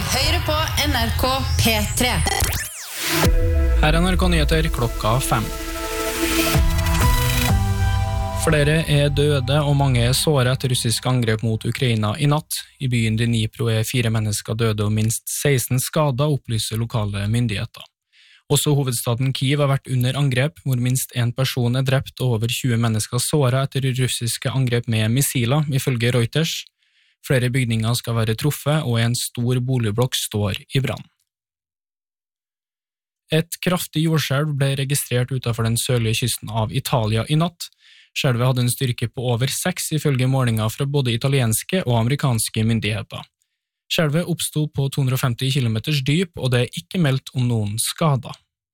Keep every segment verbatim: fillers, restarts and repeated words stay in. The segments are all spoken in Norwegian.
Høyre på N R K P tre. Her er N R K Nyheter klokka fem. Flere er døde og mange er såret etter russisk angrep mot Ukraina i natt. I byen Dnipro er fire mennesker døde og minst seksten skadet, opplyser lokale myndigheter. Også hovedstaden Kyiv har vært under angrep, hvor minst en person er drept og over tjue mennesker såret etter russiske angrep med missiler, ifølge Reuters. Flere bygninger skal være truffet, og en stor boligblokk står i brann. Et kraftig jordskjelv ble registrert utenfor den sørlige kysten av Italia i natt. Skjelvet hadde en styrke på over seks ifølge målinger fra både italienske og amerikanske myndigheter. Skjelvet oppstod på to hundre og femti kilometer dyp, og det er ikke meldt om noen skader.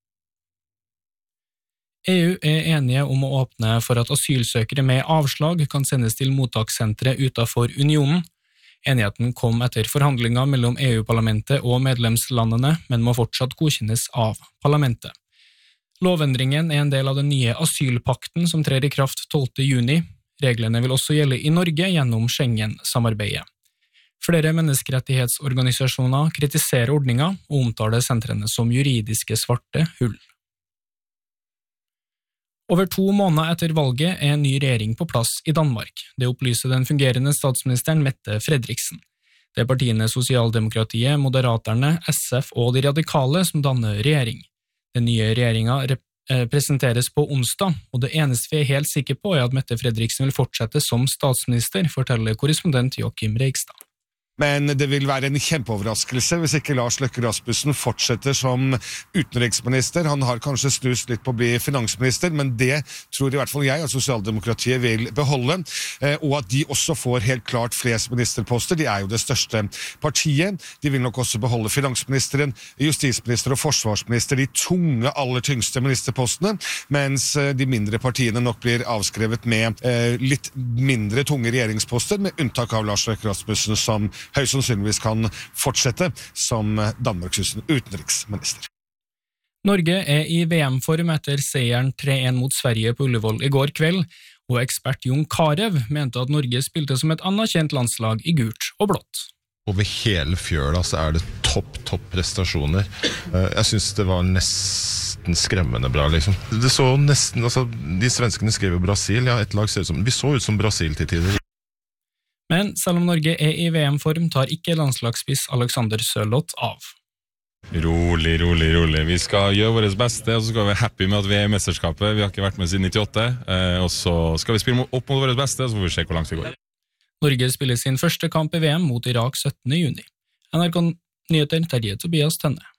E U er enige om å åpne for at asylsøkere med avslag kan sendes til mottakssentre utenfor unionen. Enigheten kom etter forhandlinger mellom E U-parlamentet og medlemslandene, men må fortsatt godkjennes av parlamentet. Lovendringen er en del av den nye asylpakten som trer i kraft tolvte juni. Reglene vil også gjelde i Norge gjennom Schengen-samarbeidet. Flere menneskerettighetsorganisasjoner kritiserer ordningen og omtaler sentrene som juridiske svarte hull. Over to måneder etter valget er en ny regjering på plass i Danmark. Det opplyser den fungerende statsministeren Mette Frederiksen. Det er partiene Sosialdemokratiet, Moderaterne, S F og De Radikale som danner regjering. Den nye regjeringen presenteres på onsdag, og det eneste vi er helt sikre på er at Mette Frederiksen vil fortsette som statsminister, forteller korrespondent Joachim Reigstad. Men det vil være en kjempeoverraskelse hvis ikke Lars Løkke Rasmussen fortsetter som utenriksminister. Han har kanskje snust litt på å bli finansminister, men det tror i hvert fall jeg at Sosialdemokratiet vil beholde, og at de også får helt klart flest ministerposter. De er jo det største partiet. De vil nok også beholde finansministeren, justisminister og forsvarsminister, de tunge, aller tyngste ministerpostene, mens de mindre partiene nok blir avskrevet med litt mindre tunge regjeringsposter, med unntak av Lars Løkke Rasmussen som høyst sannsynligvis kan fortsette som Danmarks utenriksminister. Norge er i V M-form etter seieren tre en mot Sverige på Ullevål i går kveld, og ekspert Jon Carew mente at Norge spilte som et anerkjent landslag i gult og blått. Over hele fjøla så er det topp, topp prestasjoner. Jeg synes det var nesten skremmende bra, liksom. Det så nesten, altså, de svenskene skrev jo Brasil, ja, et lag ser ut som, vi så ut som Brasil til tider. Men selv om Norge er i V M-form, tar ikke landslagsspiss Alexander Sørloth av. Rolig, rolig, rolig. Vi skal gjøre vårt beste, og så skal vi være happy med at vi er i mesterskapet. Vi har ikke vært med siden nittiåtte, og så skal vi spille opp mot vårt beste, og så får vi se hvor langt vi går. Norge spiller sin første kamp i V M mot Irak syttende juni. N R K Nyheter, Terje Tobias Tønne.